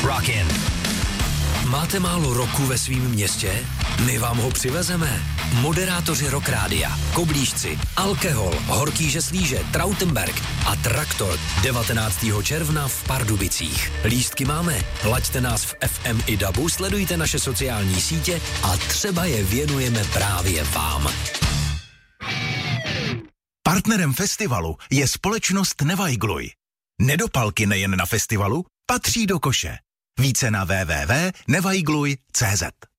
Rockin'. Máte málo roku ve svým městě? My vám ho přivezeme. Moderátoři Rock Rádia, Koblížci, Alkohol, Horký Žeslíže, Trautenberg a Traktor 19. června v Pardubicích. Lístky máme, laďte nás v FM i DABu, sledujte naše sociální sítě a třeba je věnujeme právě vám. Partnerem festivalu je společnost Nevajgluj. Nedopalky nejen na festivalu patří do koše. Více na www.nevajgluj.cz.